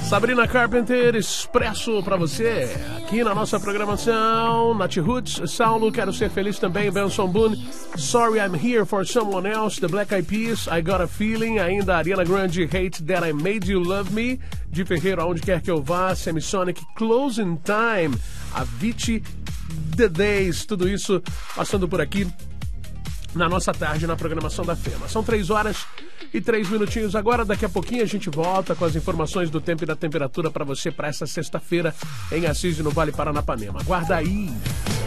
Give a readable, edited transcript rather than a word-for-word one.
Sabrina Carpenter, Expresso pra você, aqui na nossa programação. Nath Roots, Saulo, Quero Ser Feliz também, Benson Boone, Sorry I'm Here for Someone Else, The Black Eyed Peas, I Got a Feeling, ainda Ariana Grande, Hate That I Made You Love Me, de Ferreira, Aonde Quer Que Eu Vá, Semisonic, Closing Time, Avicii, The Days, tudo isso passando por aqui na nossa tarde, na programação da FEMA. São 3h03 agora. Daqui a pouquinho a gente volta com as informações do tempo e da temperatura para você para essa sexta-feira em Assis, no Vale Paranapanema. Aguarda aí!